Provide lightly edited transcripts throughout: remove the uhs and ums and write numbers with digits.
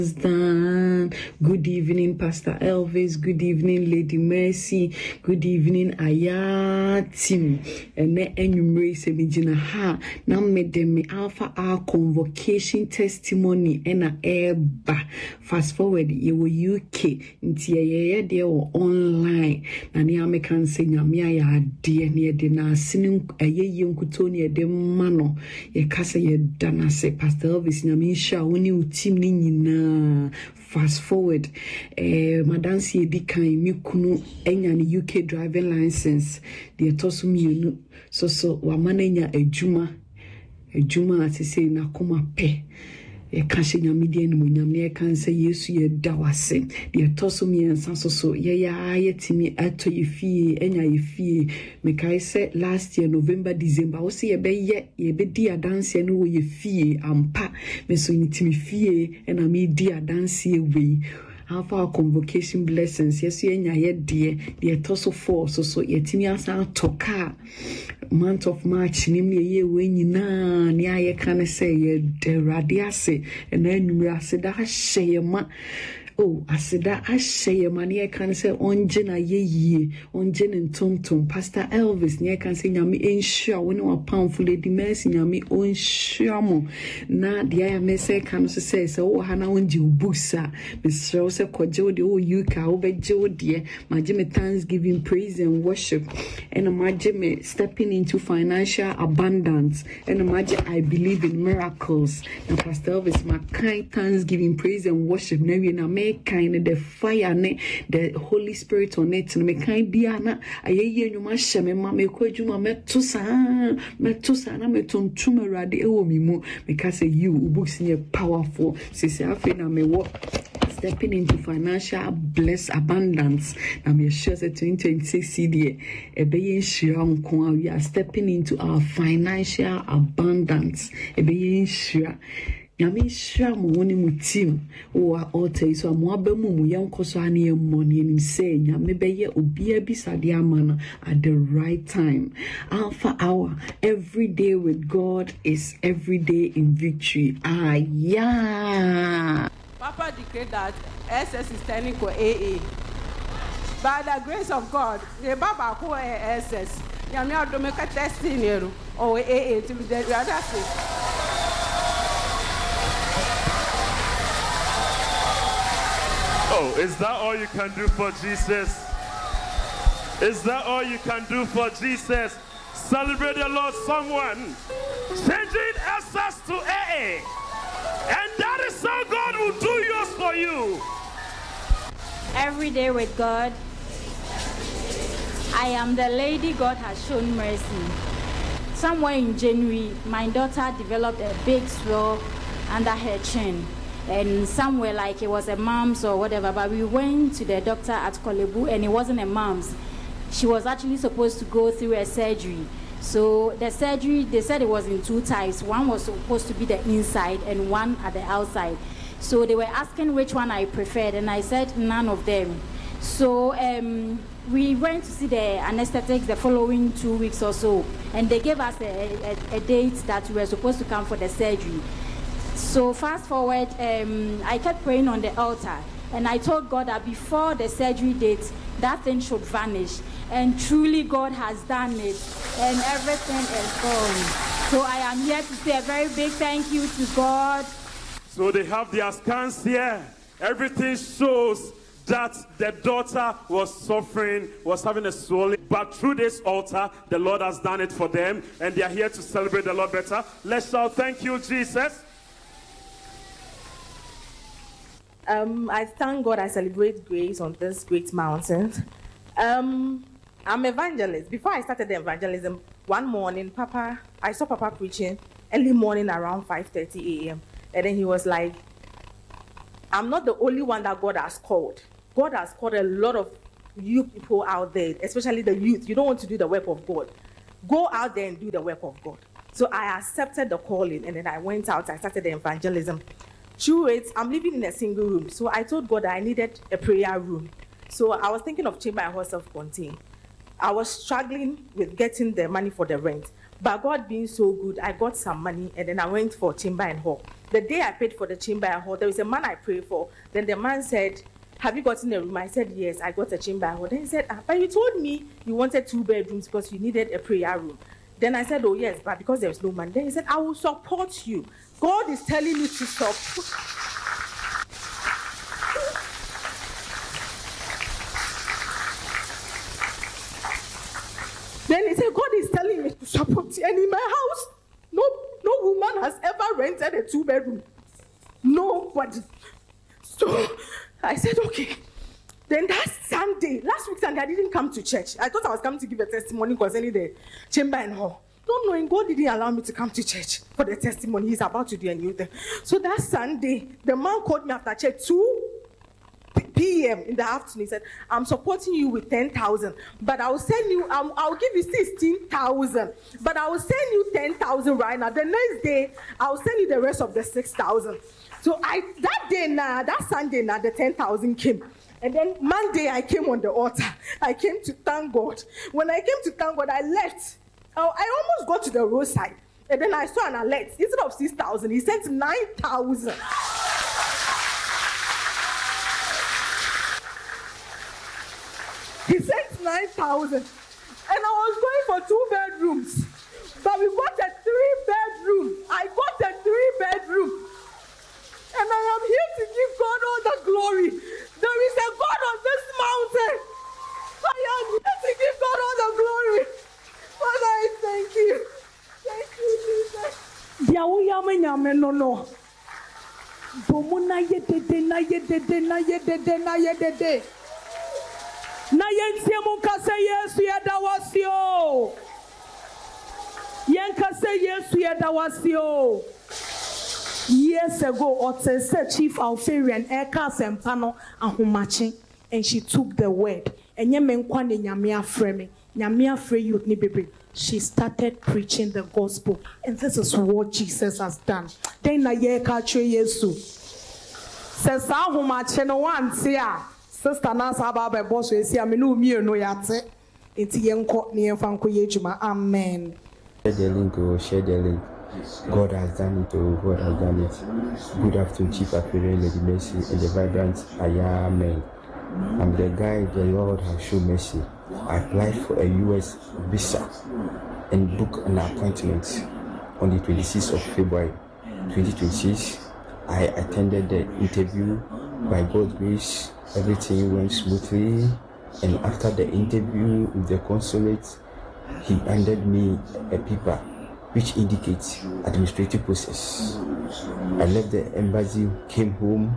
Dan. Good evening, Pastor Elvis. Good evening, Lady Mercy. Good evening, Ayatim. And then enumerate semijina ha. Na me Alpha R convocation testimony ena eba. Fast forward ye wo UK. Nti ye de wo online. Na ni American say nyame ya de ne de na sinu ye nkuto ne de mano. Ye kasa ye dana se Pastor Elvis nyame sha woni utim ni nyina. Fast forward, Madam C.D. Kain, mi kunu enya ni UK driving license. The tosum you so wamanenya ejuma ati say na koma pe. E kanse nyamide ni munyam ne kanse Yesu ye dawase. The tosum ye nsanso so ye timi ato ye fie enya ye fie. Me kai say last year November December wo say ye be di adanse no wo ye fie ampa me so ni timi fie ena me di adanse we. Alpha convocation blessings. Yes, enya ye de toso for so ye timi asa toka month of March nim ye we nyina ne aye kan say ye de radiase and enumere aseda hye ma. Oh, asida ashe mani can say onjena ye onjen ntontom Pastor Elvis ne can say nyame ensure when wa powerful lady mercy nyame onsure mo na dia ya mese kan so say so ha na onji ubusa misro se koje de o UK o beje o de maje me thanksgiving praise and worship and maje me stepping into financial abundance and maje I believe in miracles and Pastor Elvis my kind thanksgiving praise and worship na we na kind the fire ne the Holy Spirit on it me kind bia na ayeye nyuma hyeme ma me kwadwuma meto saa na metontum awrade ewo mi mu because you books ne powerful sisi afi na me wo stepping into financial abundance na me sure say 2026 CD ebeye nhira nko we are stepping into our financial abundance ebeye nhira Yami sham woni mutim o altar so amoaba mu yenkoso ane money nim say nyame beye obia bisade amana at the right time. Alpha hour every day with God is every day in victory. Yeah. Papa declared that SS is standing for AA. By the grace of God, the Baba who SS. Yami adomeka testing or AA to be the other thing. Oh, is that all you can do for Jesus? Is that all you can do for Jesus? Celebrate the Lord, someone. Changing SS to AA. And that is how God will do yours for you. Every day with God, I am the lady God has shown mercy. Somewhere in January, my daughter developed a big swell under her chin. And somewhere like it was a mumps or whatever, but we went to the doctor at Kolebu and it wasn't a mumps. She was actually supposed to go through a surgery. So the surgery, they said it was in two types. One was supposed to be the inside and one at the outside. So they were asking which one I preferred and I said none of them. So we went to see the anesthetics the following 2 weeks or so, and they gave us a date that we were supposed to come for the surgery. So fast forward, I kept praying on the altar, and I told God that before the surgery date, that thing should vanish. And truly God has done it, and everything is gone. So I am here to say a very big thank you to God. So they have their scans here. Everything shows that the daughter was suffering, was having a swelling. But through this altar, the Lord has done it for them, and they are here to celebrate the Lord better. Let's shout, thank you, Jesus. I thank God I celebrate grace on this great mountain. I'm evangelist. Before I started the evangelism, one morning, I saw Papa preaching early morning around 5:30 a.m. And then he was like, I'm not the only one that God has called. God has called a lot of you people out there, especially the youth. You don't want to do the work of God. Go out there and do the work of God. So I accepted the calling, and then I went out. I started the evangelism. Through it, I'm living in a single room. So I told God I needed a prayer room. So I was thinking of Chamber and Hall self-contained. I was struggling with getting the money for the rent. But God being so good, I got some money, and then I went for Chamber and Hall. The day I paid for the chamber and hall, there was a man I prayed for. Then the man said, have you gotten a room? I said, yes, I got a chamber and hall. Then he said, but you told me you wanted 2 bedrooms because you needed a prayer room. Then I said, oh, yes, but because there was no money. Then he said, I will support you. God is telling me to support. Then he said, God is telling me to support you. And in my house, no woman has ever rented a 2-bedroom. Nobody. So I said, okay. Then that Sunday, last week Sunday, I didn't come to church. I thought I was coming to give a testimony concerning the chamber and hall. Not knowing God didn't allow me to come to church for the testimony. He's about to do a new thing. So that Sunday, the man called me after church 2 p.m. in the afternoon. He said, I'm supporting you with 10,000, but I'll send you, I'll give you 16,000, but I will send you 10,000 right now. The next day, I'll send you the rest of the 6,000. So that Sunday, the 10,000 came. And then Monday, I came on the altar. I came to thank God. When I came to thank God, I left. I almost got to the roadside. And then I saw an alert. Instead of 6,000, he sent 9,000. He sent 9,000. And I was going for 2 bedrooms. But we got a 3-bedroom. I got a 3-bedroom. And I am here to give God all the glory. There is a God on this mountain. I am here to give God all the glory. Father, I thank you. Thank you, Jesus. Na yentie munkase Yesu yedawasio. Yenkase Yesu yedawasio. Years ago, Otse Chief Alfarian Eka Sempano Ahumachi, and she took the word. And Yemenkwane Nyamia Freme, Nyamia Frey Youth Nibibi. She started preaching the gospel. And this is what Jesus has done. Then na yeka che Yesu. Says Ahumachi no one tia. Sister Nasa Baba Boss is here. Minu Mio no yate. It's Yenko Nienfanko Yejuma. Amen. Share the link, share the link. God has done it, oh, God has done it. Good afternoon, Chief Aferian, Lady Mercy, and the vibrant Amen. I'm the guy the Lord has shown mercy. I applied for a US visa and booked an appointment on the 26th of February 2026. I attended the interview. By God's grace, everything went smoothly. And after the interview with the consulate, he handed me a paper which indicates administrative process. I left the embassy, came home,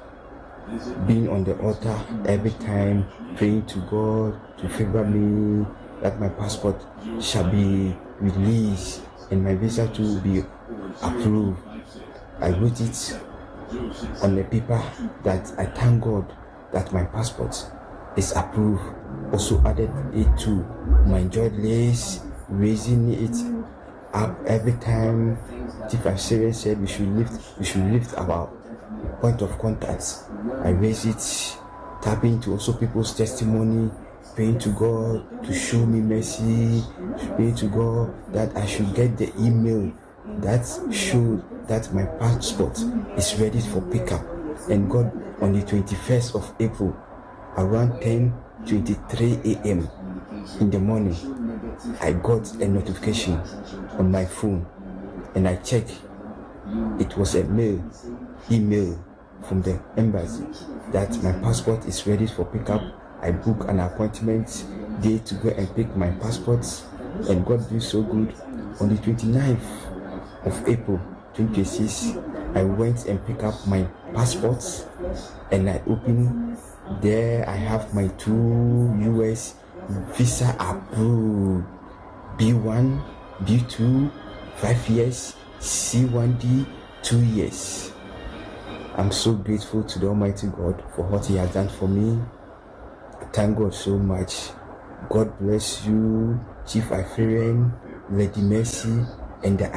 being on the altar every time, praying to God to favor me, that my passport shall be released and my visa to be approved. I wrote it on the paper that I thank God that my passport is approved. Also added it to my joint list, raising it up every time. Chief Aferian said we should lift our point of contact. I raise it, tapping to also people's testimony, praying to God to show me mercy, praying to God that I should get the email that showed that my passport is ready for pickup. And God, on the 21st of April, around 10:23 a.m. in the morning, I got a notification on my phone, and I checked. It was a email from the embassy that my passport is ready for pickup. I booked an appointment day to go and pick my passport, and God did so good. On the 29th of April 2026, I went and picked up my passports, and I opened. There I have my 2 US visa approved. B1, B2, 5 years, C1D, 2 years. I'm so grateful to the Almighty God for what He has done for me. I thank God so much. God bless you, Chief Aferian, Lady Mercy, and the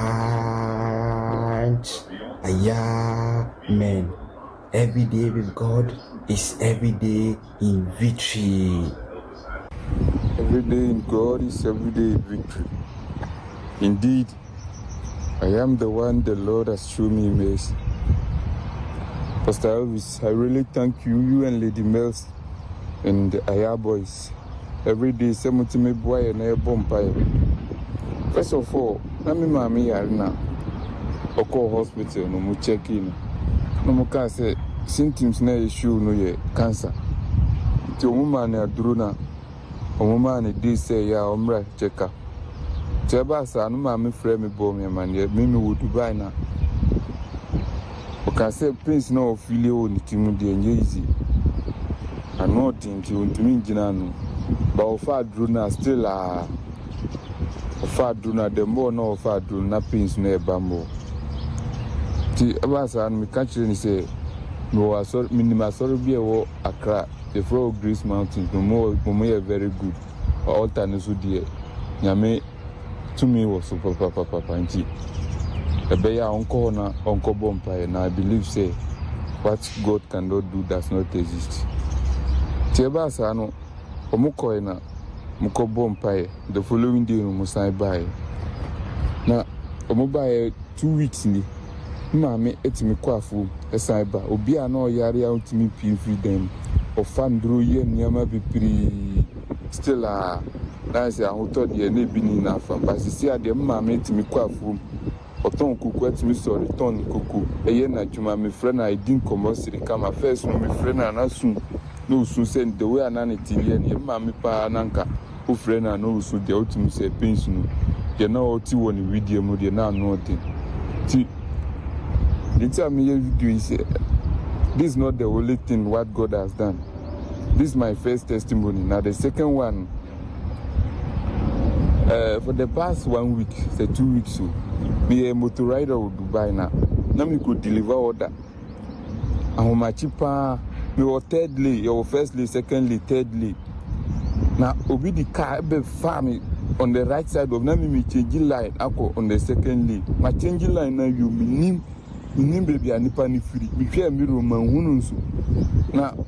Avant. Amen. Every day with God is every day in victory. Every day in God is every day in victory. Indeed, I am the one the Lord has shown me mercy. Pastor Elvis, I really thank you and Lady Mels and the Aya boys. Every day, someone to me boy and a bumpire. First of all, let me mammy now. I call hospital, no more check in. No more can say symptoms na issue no ye cancer. The woman a drona, a woman a day say ya omra check up. Jabasa, no mammy frame me bomb me man, yet Mimi would Dubai now. Okay, say Prince no filio ni timudi and easy. I know things you to me, Jinano. But far drona still a far drona, the more no far drona pins near bamboo. The Abasa and me catching say, no, I saw minima sorry be a Accra, the Frog Grease Mountains, no more very good. All times would dear. Yame to me was super papa and a bear uncle na uncle bumpire, and I believe say what God cannot do does not exist. Tiabasa no Omukoina Muko bumpire, the following day no musai buy. Now Omubai 2 weeks ni Mammy etimi kwafu esaiba obia na oyare a utimi pin freedom of fandro ye nyama bipiri still nice a hoto de na bini na fa basisi ade mammy etimi kwafu oton kuku etimi so return kuku eye na juma me friend I din commerce kama first no me friend na sun no sun send the way anani tilie ni mammy pa nanka o friend na no sun de utimi se pins no de na oti woni video mu de na no de ti. The time video is this is not the only thing what God has done. This is my first testimony. Now the second one, for the past 1 week, say 2 weeks, so me a motor rider of Dubai now. Now me could deliver order. And my cheaper, me was thirdly, your firstly, secondly, thirdly. Now obi the car be farm on the right side of me changing line. I go on the secondly. My changing line now you mean. Baby and Nipani free. We fear me Roman. Now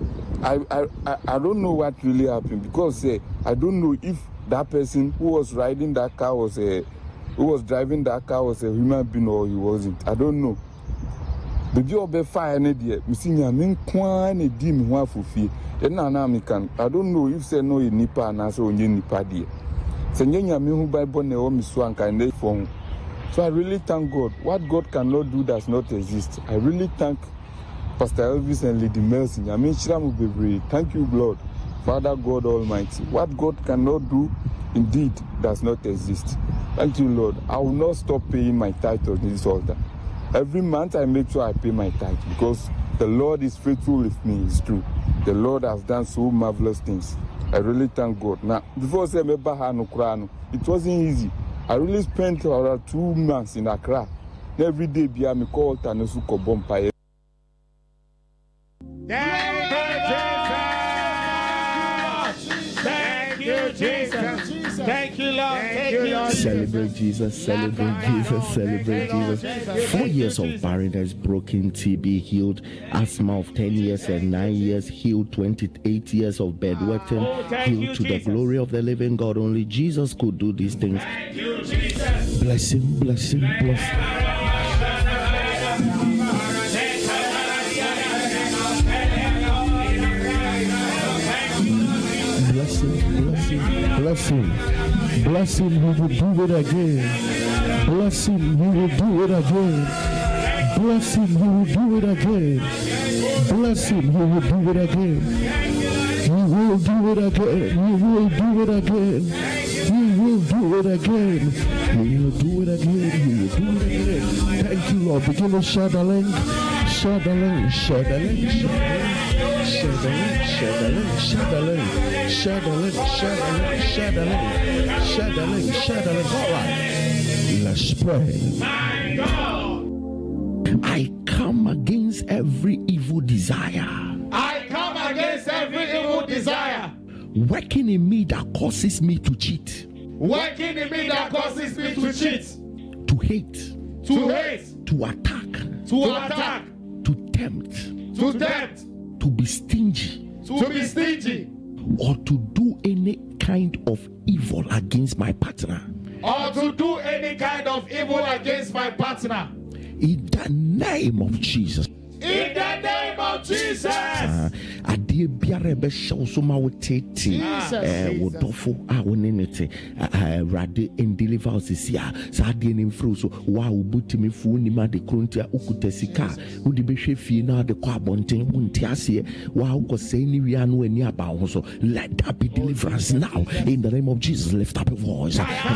I don't know what really happened because I don't know if that person who was riding that car was who was driving that car was a human being or he wasn't. I don't know. The job be fire there. Me see me mean kwan e di me ho afofie. E na me can. I don't know if say no e nipa na so onye nipa there. Se nyanya me hu Bible na o me so anka na phone. So I really thank God. What God cannot do does not exist. I really thank Pastor Elvis and Lady Mercy. Thank you, Lord, Father God Almighty. What God cannot do, indeed, does not exist. Thank you, Lord. I will not stop paying my tithe on this altar. Every month I make sure I pay my tithe because the Lord is faithful with me. It's true. The Lord has done so marvelous things. I really thank God. Now, before I say it wasn't easy. I really spent around 2 months in Accra. Every day, I call Tanesu Kobompaye. Thank you, Jesus. Thank you, Lord. Thank you, Lord. Celebrate Jesus, celebrate Jesus, celebrate Jesus. 4 years of barrenness, broken, TB healed, asthma of 10 years and 9 years healed, 28 years of bedwetting healed to the glory of the living God. Only Jesus could do these things. Thank you, Jesus. Bless him, bless him, bless him. Bless him. Bless him, he will do it again. Bless him, he will do it again. Bless him, he will do it again. Bless him, he will do it again. He will do it again. He will do it again. He will do it again. He will do it again. He will do it again. Thank you, Lord. Begin to share the link. Share the link. Share the link. Share the link. Share the link. Share the link. Share the link. Share the link. Share the link. Share the link. Share the link. All right. Let's pray. My God. I come against every evil desire. I come against every evil desire. Working in me that causes me to cheat. Working in me that causes me to cheat. To hate. To hate. To attack. To attack. To tempt. To tempt. To be stingy. To be stingy. Or to do any kind of evil against my partner. or to do any kind of evil against my partner. In the name of Jesus. In the name of Jesus. Adie biara be show so ma wotete wodofo a wonenete rade and deliver us sia sa de nim fro so wa obutimi fu ni ma de krontia ukuta sika wodi be hwe fie na de kwa bonten wonti ase wa uko say ni wi anu ani aba ho so let that be deliverance now in the name of Jesus. Lift up your voice.